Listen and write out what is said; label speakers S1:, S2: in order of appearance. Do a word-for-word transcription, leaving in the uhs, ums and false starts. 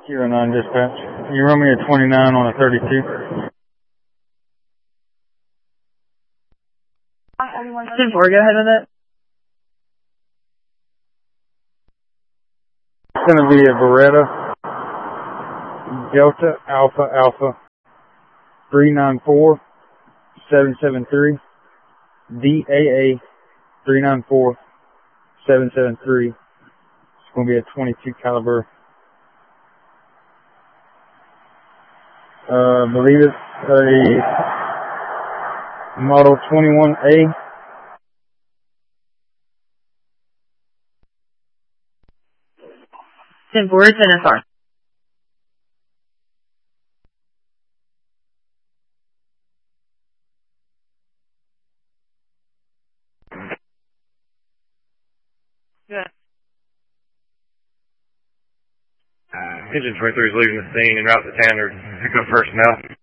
S1: Kilo nine dispatch. Can you run me a twenty-nine on a thirty-two?
S2: ten four, go ahead with it.
S1: It's going to be a Beretta Delta Alpha Alpha three nine four seven seven three D A A three nine four seven seven three. It's going to be a twenty-two caliber. Uh, I believe it's a model twenty-one A.
S2: ten four, it's N S R. Yeah.
S3: Engine twenty-three is leaving the scene and route to Tanner. Pick up personnel.